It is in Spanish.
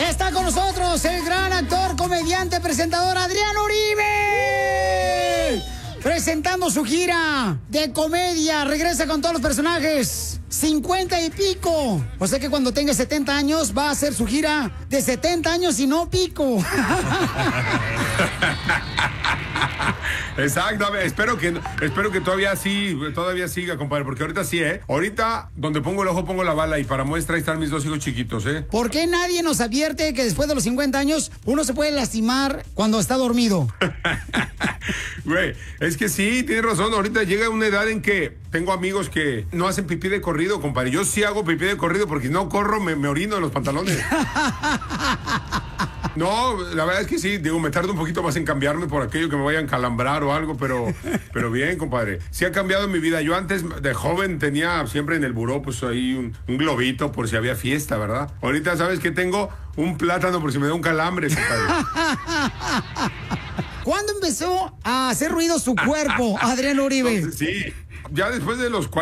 Está con nosotros el gran actor, comediante, presentador Adrián Uribe. Presentando su gira de comedia. Regresa con todos los personajes. 50 y pico. O sea que cuando tenga 70 años va a hacer su gira de 70 años y no pico. Exactamente, espero que todavía siga, compadre, porque ahorita sí, ahorita donde pongo el ojo pongo la bala y para muestra ahí están mis dos hijos chiquitos, ¿Por qué nadie nos advierte que después de los 50 años uno se puede lastimar cuando está dormido? Güey, es que sí, tienes razón, ahorita llega una edad en que tengo amigos que no hacen pipí de corrido, compadre. Yo sí hago pipí de corrido porque si no corro me orino en los pantalones. No, la verdad es que sí, digo, me tardo un poquito más en cambiarme por aquello que me vaya a encalambrar o algo, pero bien, compadre. Sí ha cambiado mi vida. Yo antes de joven tenía siempre en el buró, pues ahí un globito por si había fiesta, ¿verdad? Ahorita, ¿sabes qué tengo? Un plátano por si me da un calambre, compadre. ¿Cuándo empezó a hacer ruido su cuerpo, Adrián Uribe? Entonces, sí, ya después de los